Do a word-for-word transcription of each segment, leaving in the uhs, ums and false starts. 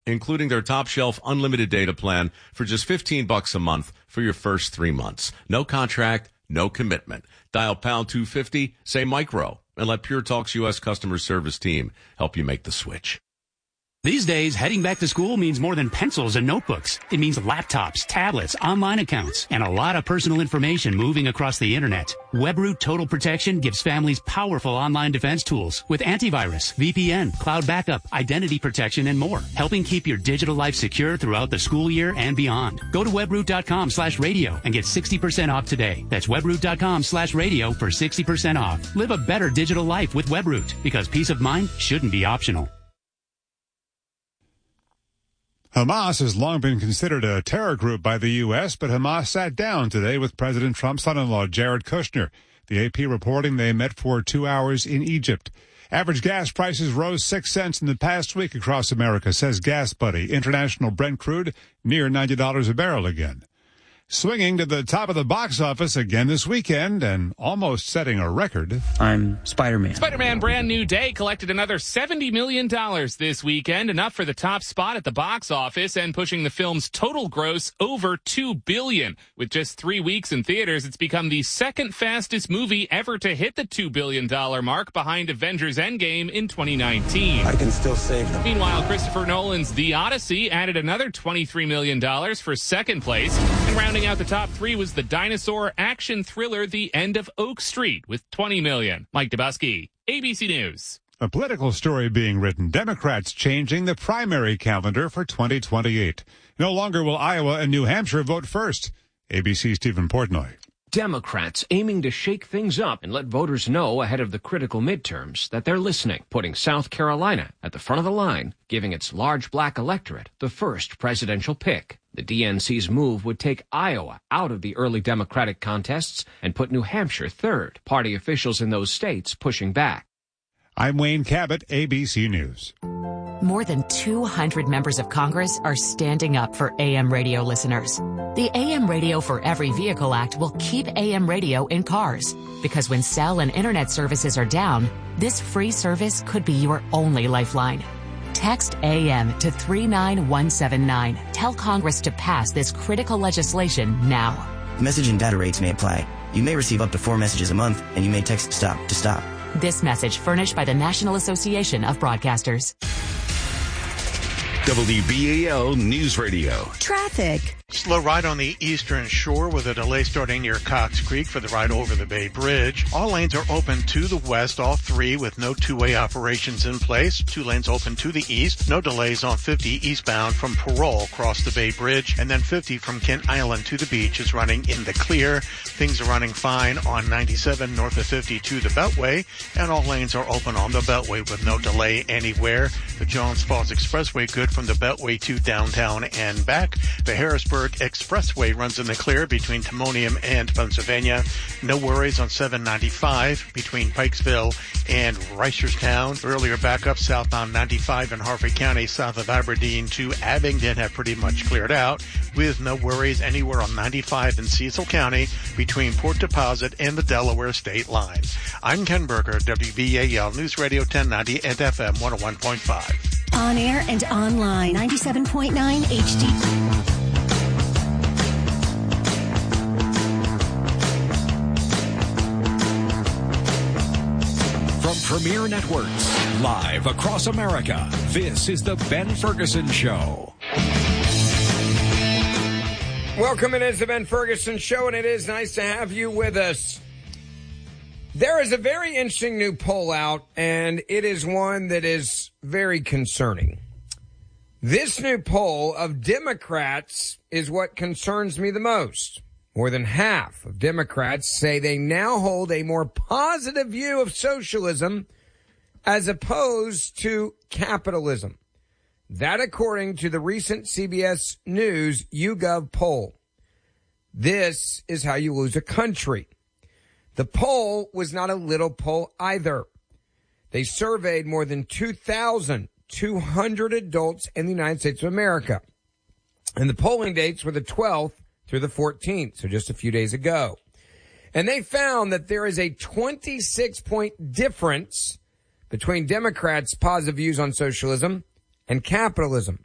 including their top shelf unlimited data plan for just fifteen bucks a month for your first three months. No contract, no commitment. Dial pound two fifty, say micro, and let Pure Talk's U S customer service team help you make the switch. These days, heading back to school means more than pencils and notebooks. It means laptops, tablets, online accounts, and a lot of personal information moving across the internet. WebRoot Total Protection gives families powerful online defense tools with antivirus, V P N, cloud backup, identity protection, and more, helping keep your digital life secure throughout the school year and beyond. Go to webroot.com slash radio and get sixty percent off today. That's webroot.com slash radio for sixty percent off. Live a better digital life with WebRoot, because peace of mind shouldn't be optional. Hamas has long been considered a terror group by the U S, but Hamas sat down today with President Trump's son-in-law, Jared Kushner. The A P reporting they met for two hours in Egypt. Average gas prices rose six cents in the past week across America, says Gas Buddy. International Brent crude near ninety dollars a barrel again. Swinging to the top of the box office again this weekend and almost setting a record. I'm Spider-Man. Spider-Man Brand New Day collected another seventy million dollars this weekend, enough for the top spot at the box office and pushing the film's total gross over two billion dollars. With just three weeks in theaters, it's become the second fastest movie ever to hit the two billion dollars mark, behind Avengers Endgame in twenty nineteen. I can still save them. Meanwhile, Christopher Nolan's The Odyssey added another twenty-three million dollars for second place, and rounding out the top three was the dinosaur action thriller The End of Oak Street with twenty million dollars. Mike Dubusky, A B C News. A political story being written. Democrats changing the primary calendar for twenty twenty-eight. No longer will Iowa and New Hampshire vote first. A B C's Stephen Portnoy. Democrats aiming to shake things up and let voters know ahead of the critical midterms that they're listening, putting South Carolina at the front of the line, giving its large black electorate the first presidential pick. The D N C's move would take Iowa out of the early Democratic contests and put New Hampshire third. Party officials in those states pushing back. I'm Wayne Cabot, A B C News. More than two hundred members of Congress are standing up for A M radio listeners. The A M Radio for Every Vehicle Act will keep A M radio in cars, because when cell and internet services are down, this free service could be your only lifeline. Text A M to three nine one seven nine. Tell Congress to pass this critical legislation now. Message and data rates may apply. You may receive up to four messages a month, and you may text STOP to stop. This message furnished by the National Association of Broadcasters. W B A L News Radio. Traffic. Slow ride on the eastern shore with a delay starting near Cox Creek for the ride over the Bay Bridge. All lanes are open to the west, all three with no two-way operations in place. Two lanes open to the east. No delays on fifty eastbound from Parole across the Bay Bridge. And then fifty from Kent Island to the beach is running in the clear. Things are running fine on ninety-seven north of fifty to the Beltway. And all lanes are open on the Beltway with no delay anywhere. The Jones Falls Expressway good from the Beltway to downtown and back. The Harrisburg Expressway runs in the clear between Timonium and Pennsylvania. No worries on seven ninety-five between Pikesville and Reisterstown. Earlier backup southbound ninety-five in Harford County south of Aberdeen to Abingdon have pretty much cleared out, with no worries anywhere on ninety-five in Cecil County between Port Deposit and the Delaware state line. I'm Ken Berger, W B A L News Radio ten ninety and F M one oh one point five. On air and online, ninety-seven point nine H D. From Premier Networks, live across America, this is the Ben Ferguson Show. Welcome, it is the Ben Ferguson Show, and it is nice to have you with us. There is a very interesting new poll out, and it is one that is very concerning. This new poll of Democrats is what concerns me the most. More than half of Democrats say they now hold a more positive view of socialism as opposed to capitalism. That according to the recent C B S News YouGov poll. This is how you lose a country. The poll was not a little poll either. They surveyed more than two thousand two hundred adults in the United States of America. And the polling dates were the twelfth through the fourteenth, so just a few days ago. And they found that there is a twenty-six point difference between Democrats' positive views on socialism and capitalism.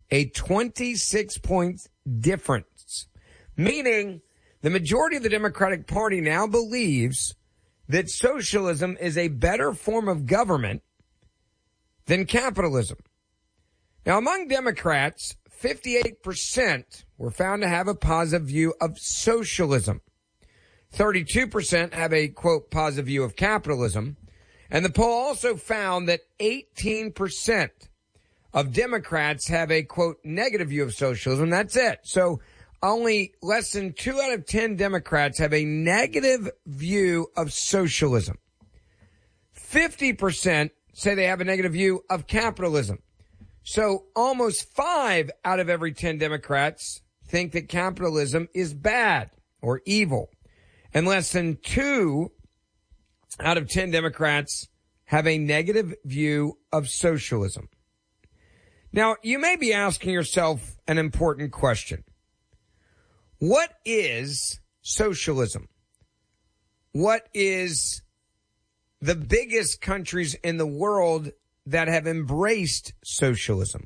A twenty-six point difference, meaning the majority of the Democratic Party now believes that socialism is a better form of government than capitalism. Now, among Democrats, fifty-eight percent were found to have a positive view of socialism. thirty-two percent have a, quote, positive view of capitalism. And the poll also found that eighteen percent of Democrats have a, quote, negative view of socialism. That's it. So only less than two out of ten Democrats have a negative view of socialism. fifty percent say they have a negative view of capitalism. So almost five out of every ten Democrats think that capitalism is bad or evil. And less than two out of ten Democrats have a negative view of socialism. Now, you may be asking yourself an important question. What is socialism? What is the biggest countries in the world that have embraced socialism?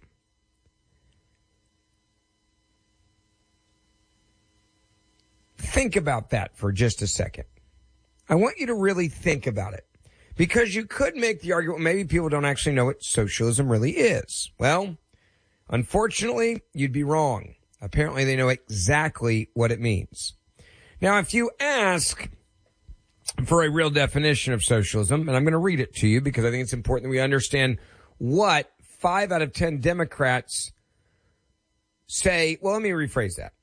Think about that for just a second. I want you to really think about it, because you could make the argument, maybe people don't actually know what socialism really is. Well, unfortunately, you'd be wrong. Apparently, they know exactly what it means. Now, if you ask for a real definition of socialism, and I'm going to read it to you because I think it's important that we understand what five out of ten Democrats say. Well, let me rephrase that.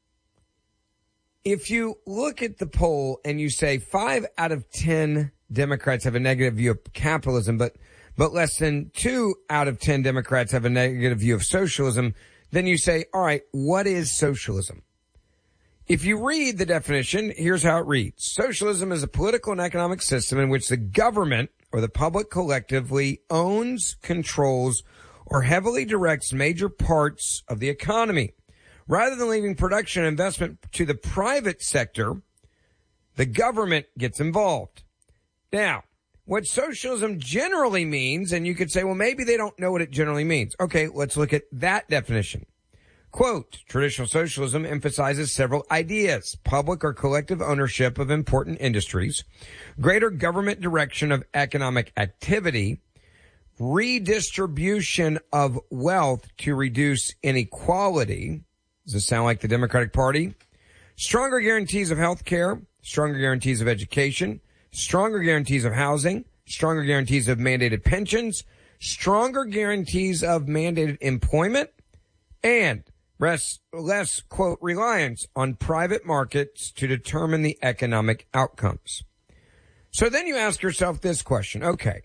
If you look at the poll and you say five out of ten Democrats have a negative view of capitalism, but but less than two out of ten Democrats have a negative view of socialism, then you say, all right, what is socialism? If you read the definition, here's how it reads. Socialism is a political and economic system in which the government or the public collectively owns, controls, or heavily directs major parts of the economy. Rather than leaving production and investment to the private sector, the government gets involved. Now, what socialism generally means, and you could say, well, maybe they don't know what it generally means. Okay, let's look at that definition. Quote, traditional socialism emphasizes several ideas: public or collective ownership of important industries, greater government direction of economic activity, redistribution of wealth to reduce inequality. Does this sound like the Democratic Party? Stronger guarantees of health care, stronger guarantees of education, stronger guarantees of housing, stronger guarantees of mandated pensions, stronger guarantees of mandated employment, and less, less, quote, reliance on private markets to determine the economic outcomes. So then you ask yourself this question. Okay,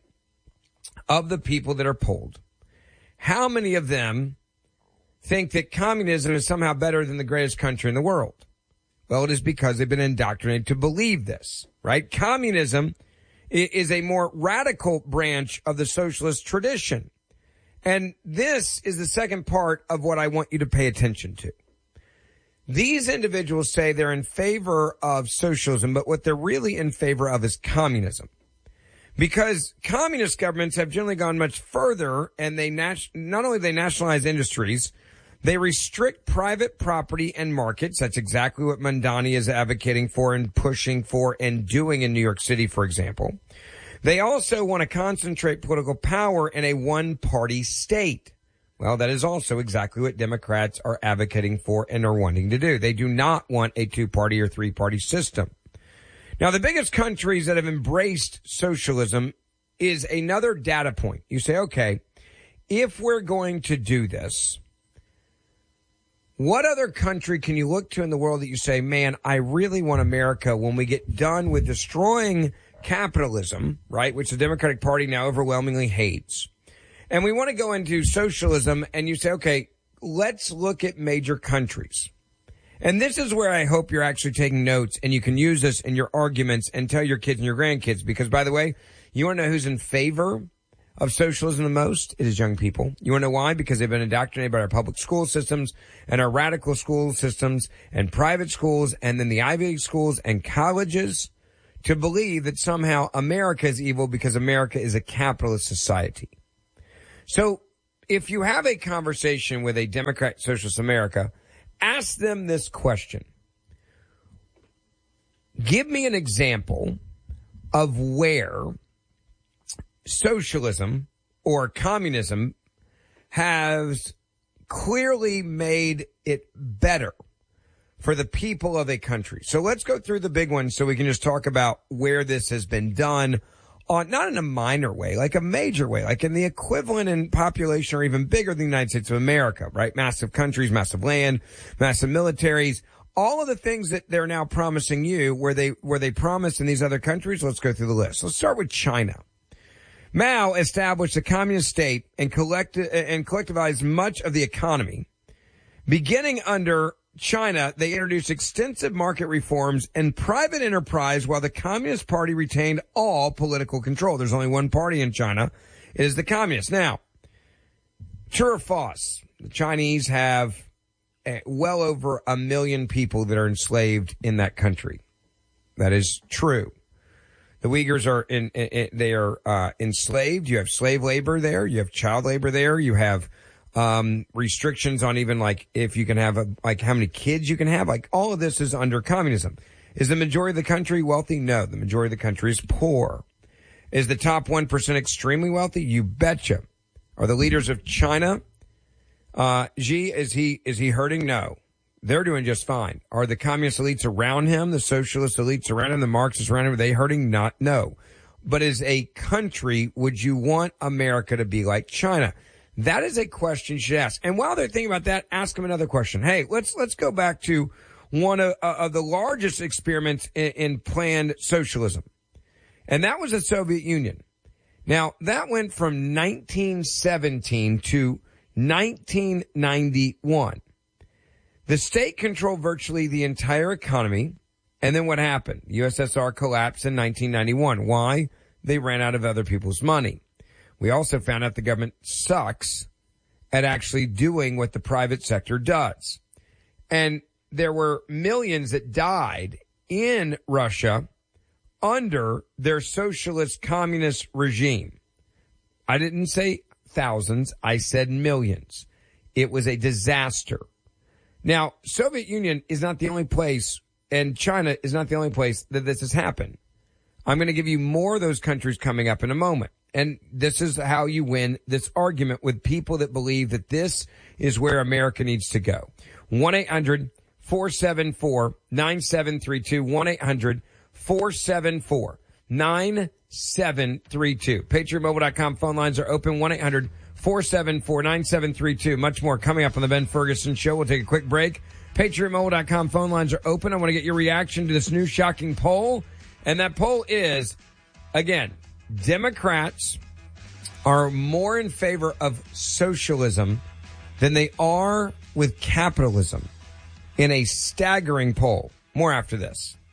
of the people that are polled, how many of them think that communism is somehow better than the greatest country in the world? Well, it is because they've been indoctrinated to believe this, right? Communism is a more radical branch of the socialist tradition. And this is the second part of what I want you to pay attention to. These individuals say they're in favor of socialism, but what they're really in favor of is communism. Because communist governments have generally gone much further, and they nat- not only they nationalize industries, they restrict private property and markets. That's exactly what Mamdani is advocating for and pushing for and doing in New York City, for example. They also want to concentrate political power in a one-party state. Well, that is also exactly what Democrats are advocating for and are wanting to do. They do not want a two-party or three-party system. Now, the biggest countries that have embraced socialism is another data point. You say, okay, if we're going to do this, what other country can you look to in the world that you say, man, I really want America, when we get done with destroying capitalism, right, which the Democratic Party now overwhelmingly hates, and we want to go into socialism, and you say, okay, let's look at major countries. And this is where I hope you're actually taking notes and you can use this in your arguments and tell your kids and your grandkids. Because, by the way, you want to know who's in favor of socialism the most? It is young people. You want to know why? Because they've been indoctrinated by our public school systems and our radical school systems and private schools and then the Ivy League schools and colleges to believe that somehow America is evil because America is a capitalist society. So if you have a conversation with a Democrat Socialist America, ask them this question. Give me an example of where socialism or communism has clearly made it better for the people of a country. So let's go through the big ones so we can just talk about where this has been done on, not in a minor way, like a major way, like in the equivalent in population or even bigger than the United States of America, right? Massive countries, massive land, massive militaries, all of the things that they're now promising you where they, where they promised in these other countries. Let's go through the list. Let's start with China. Mao established a communist state and collect and collectivized much of the economy. Beginning under China, they introduced extensive market reforms and private enterprise while the Communist Party retained all political control. There's only one party in China. It is the Communists. Now, true or false? The Chinese have well over a million people that are enslaved in that country. That is true. The Uyghurs are in, in, in they are uh, enslaved. You have slave labor there. You have child labor there. You have um, restrictions on even like if you can have a, like how many kids you can have. Like all of this is under communism. Is the majority of the country wealthy? No, the majority of the country is poor. Is the top one percent extremely wealthy? You betcha. Are the leaders of China? Uh, Xi, is he is he hurting? No. They're doing just fine. Are the communist elites around him, the socialist elites around him, the Marxists around him, are they hurting? Not, no. But as a country, would you want America to be like China? That is a question you should ask. And while they're thinking about that, ask them another question. Hey, let's, let's go back to one of, uh, of the largest experiments in, in planned socialism. And that was the Soviet Union. Now, that went from nineteen seventeen to nineteen ninety-one. The state controlled virtually the entire economy. And then what happened? U S S R collapsed in nineteen ninety-one. Why? They ran out of other people's money. We also found out the government sucks at actually doing what the private sector does. And there were millions that died in Russia under their socialist communist regime. I didn't say thousands. I said millions. It was a disaster. Now, Soviet Union is not the only place, and China is not the only place that this has happened. I'm going to give you more of those countries coming up in a moment. And this is how you win this argument with people that believe that this is where America needs to go. one eight hundred four seven four nine seven three two. one eight hundred four seven four nine seven three two. Patriot Mobile dot com phone lines are open. one eight hundred four seven four nine seven three two. Much more coming up on the Ben Ferguson Show. We'll take a quick break. Patriot Mobile dot com phone lines are open. I want to get your reaction to this new shocking poll. And that poll is, again, Democrats are more in favor of socialism than they are with capitalism in a staggering poll. More after this.